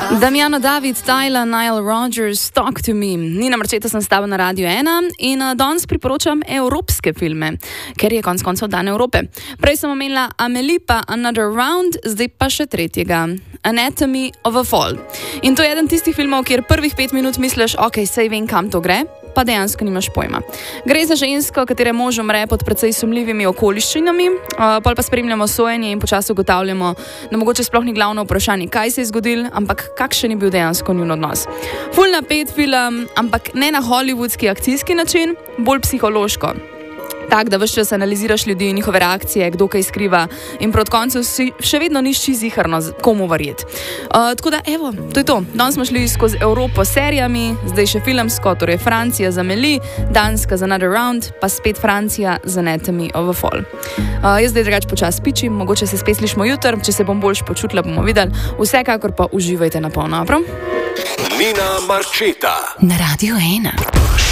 Damiano David, Tyler, Nile Rodgers, Talk to Me. Nina Marčeta sem stava na Radio 1 in danes priporočam evropske filme, ker je konec koncev dan Evrope. Prej sem omenila Amelie pa Another Round, zdaj pa še tretjega, Anatomy of a Fall. In to je eden tistih filmov, kjer prvih 5 minut misliš, ok, sej vem, kam to gre, pa dejansko nimaš pojma. Gre za žensko, katere mož umre pod precej sumljivimi okoliščinami, pol pa spremljamo sojenje in počasi ugotavljamo, da mogoče sploh ni glavno vprašanje, kaj se je zgodilo, ampak kakšen je bil dejansko njun odnos. Ful napet film, ampak ne na hollywoodski akcijski način, bolj psihološko. Tak, da ves čas analiziraš ljudi in njihove reakcije, kdo kaj skriva in proti koncu si še vedno nišči ziharno, komu verjeti. Tako da, evo, to je to. Danes smo šli skozi Evropo s serijami, zdaj še filmsko, torej Francija za Amelie, Danska za Another Round, pa spet Francija za Anatomy of a Fall. Jaz zdaj drugače počas pičim, mogoče se spet slišimo jutr, če se bom boljš počutila, bomo videli. Vsekakor pa uživajte na polno, prav? Nina Marčeta na Radio 1.